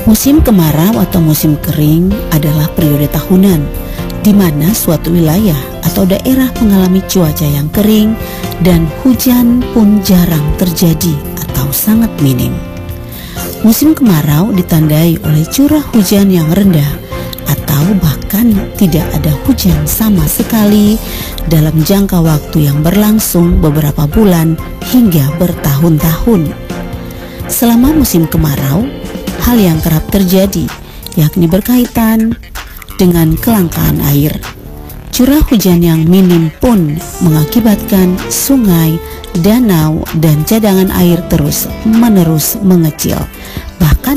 Musim kemarau atau musim kering adalah periode tahunan di mana suatu wilayah atau daerah mengalami cuaca yang kering dan hujan pun jarang terjadi atau sangat minim. Musim kemarau ditandai oleh curah hujan yang rendah atau bahkan tidak ada hujan sama sekali dalam jangka waktu yang berlangsung beberapa bulan hingga bertahun-tahun. Selama musim kemarau, hal yang kerap terjadi yakni berkaitan dengan kelangkaan air. Curah hujan yang minim pun mengakibatkan sungai, danau, dan cadangan air terus-menerus mengecil. Bahkan